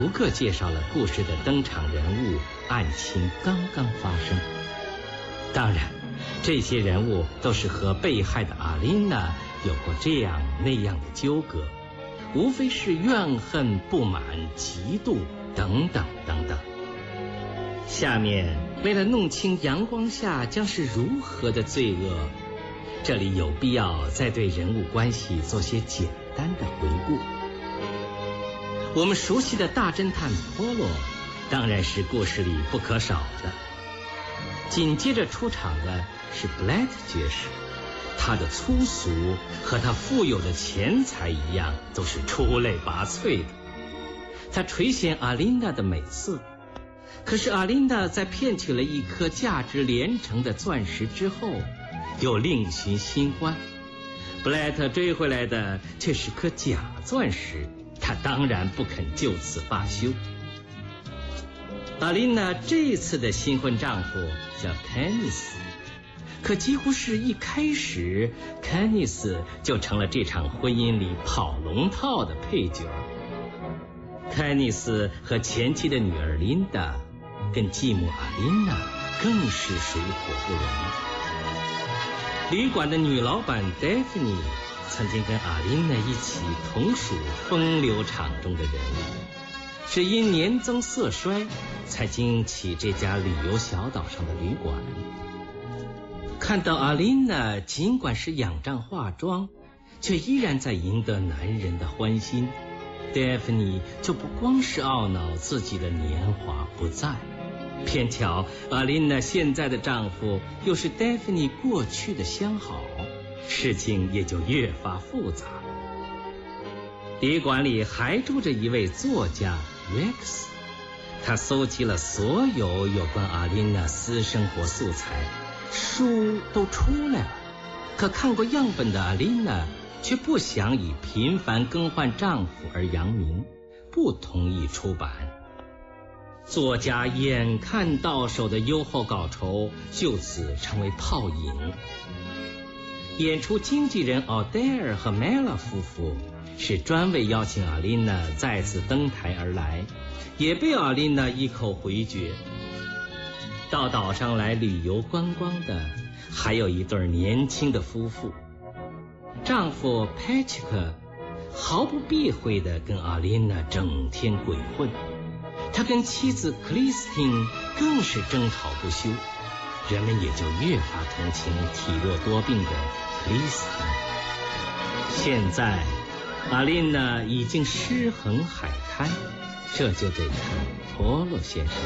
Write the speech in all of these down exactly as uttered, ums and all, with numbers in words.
逐个介绍了故事的登场人物，案情刚刚发生。当然，这些人物都是和被害的阿琳娜有过这样那样的纠葛，无非是怨恨、不满、嫉妒等等等等。下面为了弄清阳光下将是如何的罪恶，这里有必要再对人物关系做些简单的回顾。我们熟悉的大侦探波洛当然是故事里不可少的，紧接着出场的是布莱特爵士，他的粗俗和他富有的钱财一样，都是出类拔萃的。他垂涎阿琳娜的美色，可是阿琳娜在骗取了一颗价值连城的钻石之后，又另寻新欢。布莱特追回来的却是颗假钻石，他当然不肯就此罢休。阿琳娜这次的新婚丈夫叫肯尼斯，可几乎是一开始，肯尼斯就成了这场婚姻里跑龙套的配角。肯尼斯和前妻的女儿琳达，跟继母阿琳娜更是水火不容。旅馆的女老板戴芙妮曾经跟阿琳娜一起同属风流场中的人物，是因年增色衰才经起这家旅游小岛上的旅馆。看到阿琳娜尽管是仰仗化妆，却依然在赢得男人的欢心，戴芙妮就不光是懊恼自己的年华不在，偏巧阿琳娜现在的丈夫又是戴芙妮过去的相好，事情也就越发复杂。旅馆里还住着一位作家 Rex， 他搜集了所有有关阿琳娜私生活素材，书都出来了，可看过样本的阿琳娜却不想以频繁更换丈夫而扬名，不同意出版。作家眼看到手的优厚稿酬就此成为泡影。演出经纪人奥黛尔和梅拉夫妇是专为邀请阿琳娜再次登台而来，也被阿琳娜一口回绝。到岛上来旅游观光的还有一对年轻的夫妇，丈夫 Patrick 毫不避讳地跟阿琳娜整天鬼混，他跟妻子克里斯汀更是争吵不休，人们也就越发同情体弱多病的克里斯汀。现在阿琳娜已经尸横海滩，这就得看波洛先生。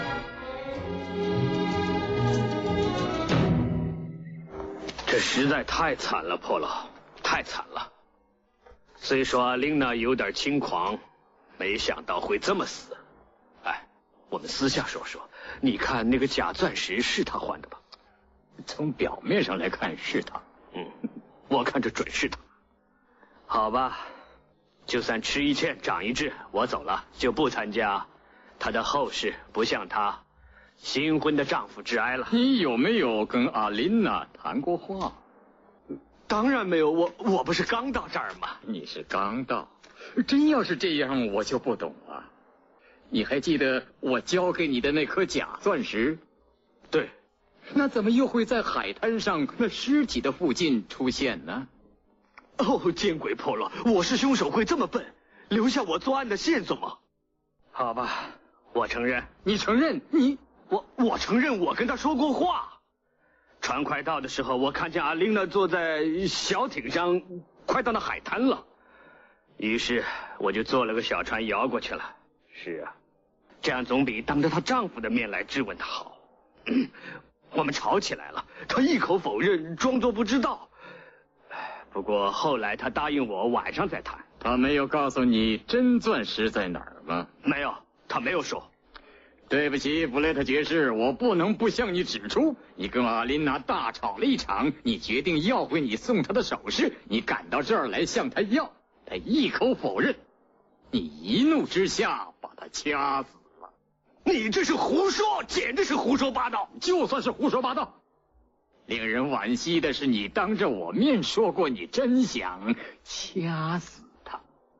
这实在太惨了，波洛，太惨了。虽说阿琳娜有点轻狂，没想到会这么死。哎，我们私下说说，你看那个假钻石是他换的吧？ 从表面上来看是他， 嗯，我看这准是他。好吧，就算吃一堑长一智，我走了，就不参加他的后事，不向他新婚的丈夫致哀了。 你有没有跟阿琳娜谈过话？ 当然没有，我我不是刚到这儿吗？ 你是刚到，真要是这样，我就不懂了。你还记得我交给你的那颗假钻石？ 对。 那怎么又会在海滩上那尸体的附近出现呢？ 哦，见鬼波洛，我是凶手会这么笨，留下我作案的线索吗？好吧，我承认。 你承认？你我我承认我跟他说过话。船快到的时候，我看见阿琳娜坐在小艇上，快到那海滩了，于是我就坐了个小船摇过去了。是啊，这样总比当着她丈夫的面来质问她好。我们吵起来了，她一口否认，装作不知道。不过后来她答应我晚上再谈。 她没有告诉你真钻石在哪儿吗？ 没有，她没有说。 对不起，布雷特爵士，我不能不向你指出，你跟阿琳娜大吵了一场，你决定要回你送她的首饰，你赶到这儿来向她要，她一口否认，你一怒之下把她掐死了。 你这是胡说，简直是胡说八道。 就算是胡说八道，令人惋惜的是，你当着我面说过你真想掐死她。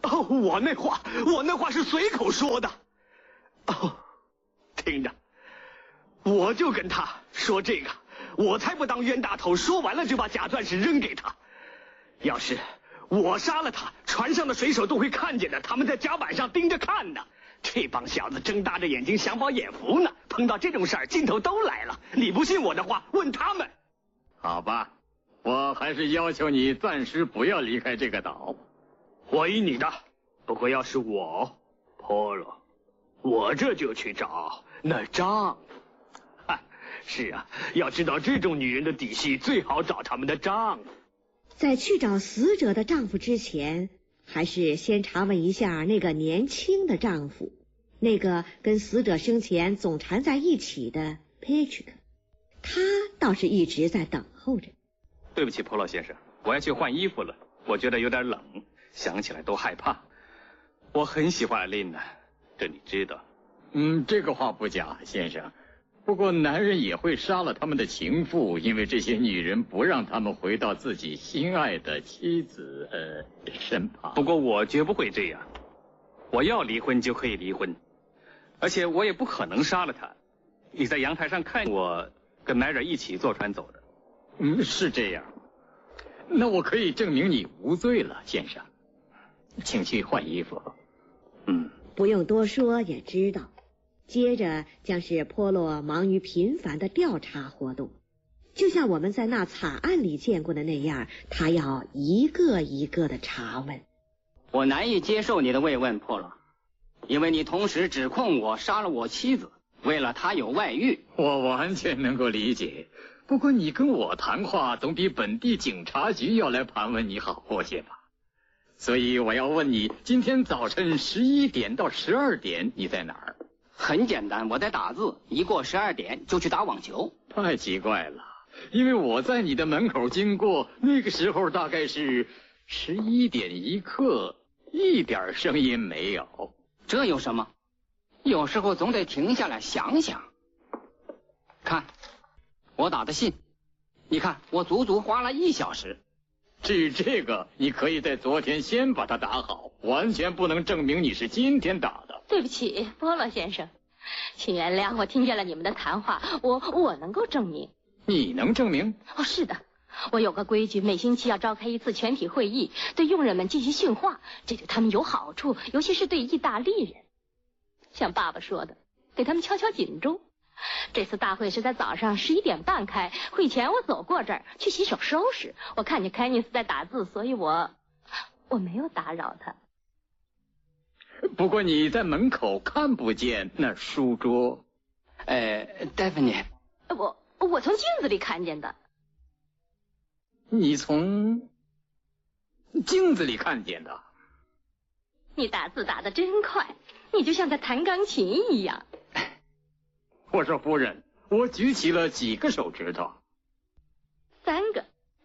哦，我那话，我那话是随口说的。哦，听着，我就跟他说这个，我才不当冤大头。说完了就把假钻石扔给他。要是我杀了他，船上的水手都会看见的，他们在甲板上盯着看呢。这帮小子睁大着眼睛想饱眼福呢，碰到这种事儿，劲头都来了。你不信我的话，问他们。 好吧，我还是要求你暂时不要离开这个岛。 我依你的。不过要是我破了，我这就去找那丈夫。哈，是啊，要知道这种女人的底细，最好找他们的丈夫。 在去找死者的丈夫之前，还是先查问一下那个年轻的丈夫，那个跟死者生前总缠在一起的 Patrick， 他倒是一直在等候着。 对不起，普洛先生，我要去换衣服了，我觉得有点冷，想起来都害怕。我很喜欢艾琳娜，这你知道。 嗯，这个话不假，先生。不过男人也会杀了他们的情妇，因为这些女人不让他们回到自己心爱的妻子呃身旁。 不过我绝不会这样，我要离婚就可以离婚，而且我也不可能杀了他。你在阳台上看我跟奈尔一起坐船走的。 嗯，是这样。那我可以证明你无罪了，先生。请去换衣服。 嗯， 不用多说也知道。接着将是波洛忙于频繁的调查活动，就像我们在那惨案里见过的那样，他要一个一个的查问。 我难以接受你的慰问，波洛，因为你同时指控我杀了我妻子，为了她有外遇。 我完全能够理解，不过你跟我谈话总比本地警察局要来盘问你好过些吧。所以我要问你，今天早晨十一点到十二点你在哪儿？ 很简单，我在打字，一过十二点就去打网球。 太奇怪了，因为我在你的门口经过，那个时候大概是十一点一刻，一点声音没有。 这有什么？有时候总得停下来想想。看，我打的信，你看，我足足花了一小时。 至于这个，你可以在昨天先把它打好，完全不能证明你是今天打的。 对不起，波洛先生，请原谅，我听见了你们的谈话，我我能够证明。 你能证明？ 哦，是的，我有个规矩，每星期要召开一次全体会议，对佣人们进行训话，这对他们有好处，尤其是对意大利人。像爸爸说的，给他们敲敲警钟。这次大会是在早上十一点半开，会前我走过这儿去洗手收拾，我看见凯尼斯在打字，所以我我没有打扰他。 不过你在门口看不见那书桌。 呃，戴芬妮， 我我从镜子里看见的。 你从镜子里看见的？ 你打字打得真快，你就像在弹钢琴一样。 我说夫人，我举起了几个手指头？ 三个。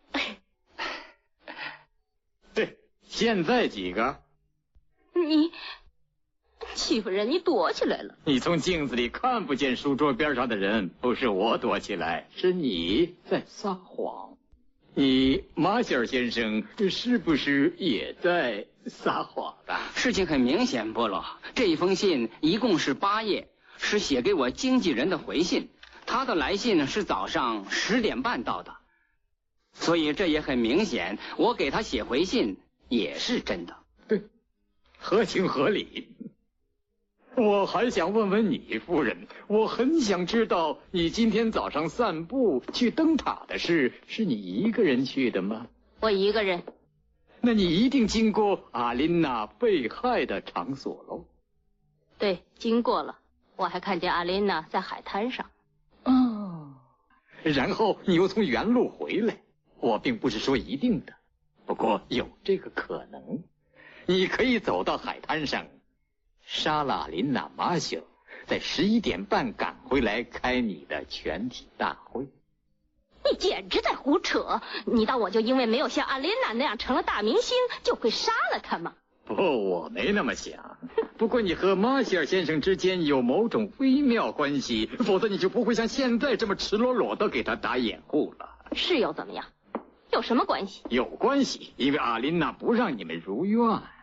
对，现在几个？ 你欺负人，你躲起来了。 你从镜子里看不见书桌边上的人，不是我躲起来，是你在撒谎。你马歇尔先生是不是也在撒谎的？ 事情很明显，波洛，这一封信一共是八页，是写给我经纪人的回信。他的来信是早上十点半到的，所以这也很明显，我给他写回信也是真的。 对，合情合理。我还想问问你，夫人，我很想知道你今天早上散步去灯塔的事，是你一个人去的吗？ 我一个人。 那你一定经过阿琳娜被害的场所喽？ 对，经过了。我还看见阿琳娜在海滩上。 哦，然后你又从原路回来。我并不是说一定的，不过有这个可能。你可以走到海滩上，莎拉琳娜马修在十一点半赶回来开你的全体大会。 你简直在胡扯！你当我就因为没有像阿琳娜那样成了大明星，就会杀了她吗？ 不，我没那么想。不过你和马歇尔先生之间有某种微妙关系，否则你就不会像现在这么赤裸裸的给他打掩护了。 是又怎么样？有什么关系？ 有关系，因为阿琳娜不让你们如愿。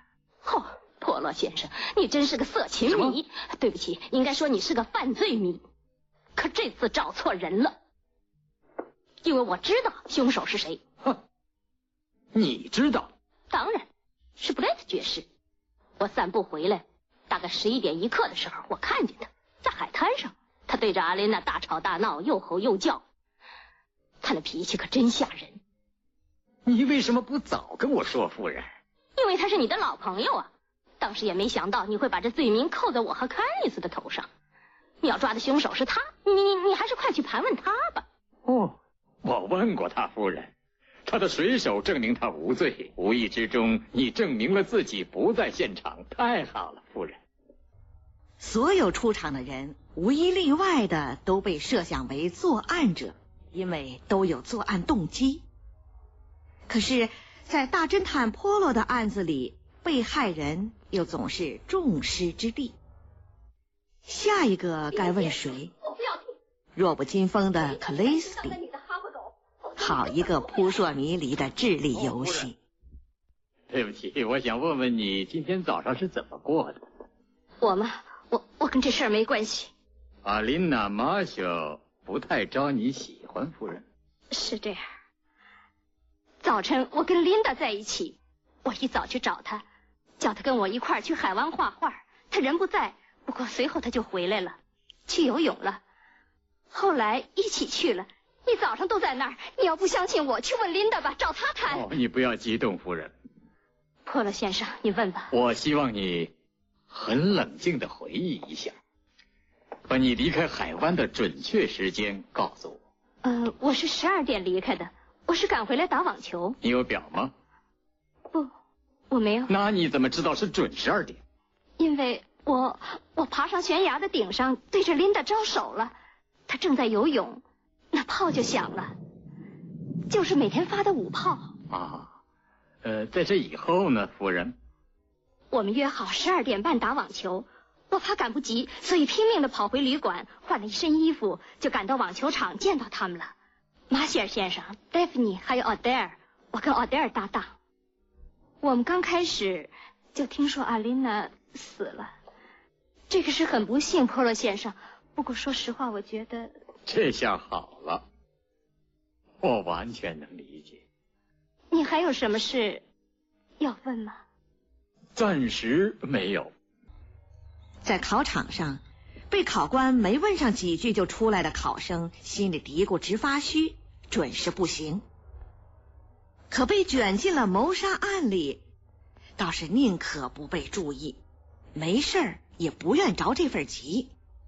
哦，波洛先生，你真是个色情迷。对不起，应该说你是个犯罪迷。可这次找错人了，因为我知道凶手是谁。 哼，你知道？ 当然，是布莱特爵士。我散步回来，大概十一点一刻的时候，我看见他在海滩上，他对着阿莲娜大吵大闹，又吼又叫，他那脾气可真吓人。 你为什么不早跟我说，夫人？ 因为他是你的老朋友啊，当时也没想到你会把这罪名扣在我和康尼斯的头上。你要抓的凶手是他，你你你还是快去盘问他吧。 哦，我问过他，夫人，他的水手证明他无罪，无意之中你证明了自己不在现场，太好了，夫人。 所有出场的人无一例外的都被设想为作案者，因为都有作案动机。可是在大侦探波洛的案子里，被害人又总是众矢之的。下一个该问谁？弱不禁风的克雷斯蒂。好一个扑朔迷离的智力游戏。 对不起，我想问问你今天早上是怎么过的？ 我吗？我我跟这事儿没关系。 阿琳娜·马修不太招你喜欢，夫人。 是这样。早晨我跟琳达在一起，我一早去找她，叫她跟我一块儿去海湾画画，她人不在，不过随后她就回来了，去游泳了。后来一起去了，你早上都在那儿，你要不相信我，去问琳达吧，找她谈。 哦，你不要激动，夫人。 波洛先生，你问吧。 我希望你很冷静地回忆一下，把你离开海湾的准确时间告诉我。 呃，我是十二点离开的，我是赶回来打网球。 你有表吗？ 不，我没有。 那你怎么知道是准十二点？ 因为我我爬上悬崖的顶上，对着琳达招手了，她正在游泳，那炮就响了，就是每天发的五炮。 啊，呃，在这以后呢，夫人？ 我们约好十二点半打网球，我怕赶不及，所以拼命的跑回旅馆，换了一身衣服，就赶到网球场见到他们了。马歇尔先生、戴芙妮还有奥黛尔，我跟奥黛尔搭档。我们刚开始就听说阿琳娜死了，这个是很不幸，波洛先生。不过说实话，我觉得这下好了，我完全能理解。 你还有什么事要问吗？ 暂时没有。 在考场上，被考官没问上几句就出来的考生心里嘀咕直发虚，准是不行。可被卷进了谋杀案里，倒是宁可不被注意，没事儿也不愿着这份急。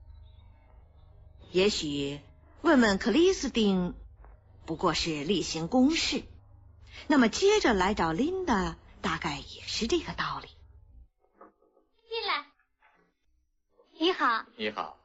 也许问问克里斯汀不过是例行公事，那么接着来找琳达大概也是这个道理。 进来。你好。 你好。